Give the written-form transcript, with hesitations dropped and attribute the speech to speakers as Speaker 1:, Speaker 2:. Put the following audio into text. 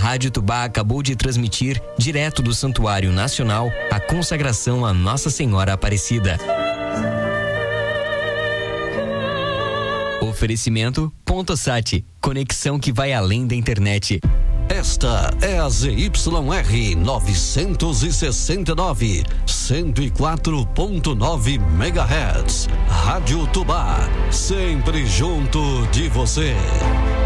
Speaker 1: Rádio Tubá acabou de transmitir, direto do Santuário Nacional, a consagração a Nossa Senhora Aparecida. Oferecimento Pontosat, conexão que vai além da internet.
Speaker 2: Esta é a ZYR 969, 104.9 MHz. Rádio Tubá, sempre junto de você.